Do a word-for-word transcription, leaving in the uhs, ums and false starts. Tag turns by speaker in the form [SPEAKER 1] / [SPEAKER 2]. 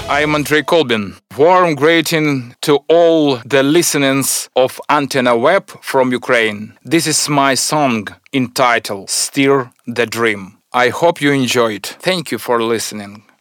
[SPEAKER 1] I'm Andrei Kolbin. Warm greeting to all the listeners of Antenna Web from Ukraine. This is my song entitled Steer the Dream. I hope you enjoy it. Thank you for listening.